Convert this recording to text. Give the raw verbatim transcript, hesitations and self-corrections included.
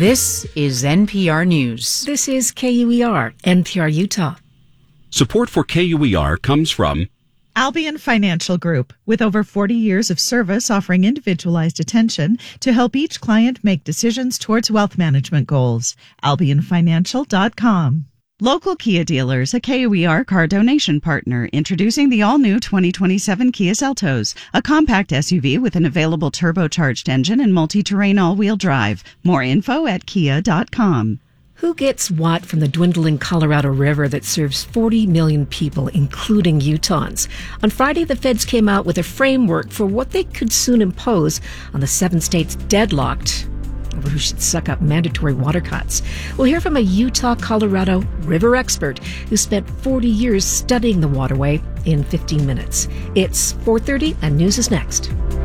This is N P R News. This is K U E R, N P R Utah. Support for K U E R comes from Albion Financial Group, with over forty years of service offering individualized attention to help each client make decisions towards wealth management goals. albion financial dot com. Local Kia dealers, a K U E R car donation partner, introducing the all-new twenty twenty-seven Kia Seltos, a compact S U V with an available turbocharged engine and multi-terrain all-wheel drive. More info at kia dot com. Who gets what from the dwindling Colorado River that serves forty million people, including Utahns? On Friday, the feds came out with a framework for what they could soon impose on the seven states deadlocked over who should suck up mandatory water cuts. We'll hear from a Utah-Colorado river expert who spent forty years studying the waterway in fifteen minutes. It's four thirty and news is next.